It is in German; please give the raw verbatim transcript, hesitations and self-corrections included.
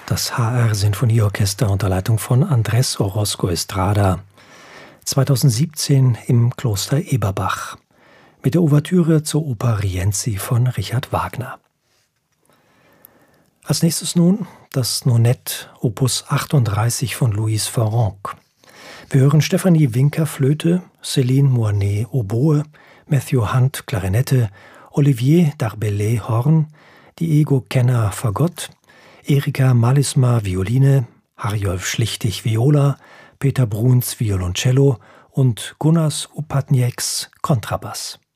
das H R-Sinfonieorchester unter Leitung von Andrés Orozco Estrada, zweitausendsiebzehn im Kloster Eberbach, mit der Ouvertüre zur Oper Rienzi von Richard Wagner. Als nächstes nun das Nonett Opus achtunddreißig von Louis Farrenc. Wir hören Stephanie Winker Flöte, Céline Moinet Oboe, Matthew Hunt Klarinette, Olivier Darbellay Horn, Diego Kenner Fagott, Erika Malisma Violine, Harjolf Schlichtig Viola, Peter Bruns Violoncello und Gunas Upatnieks Kontrabass.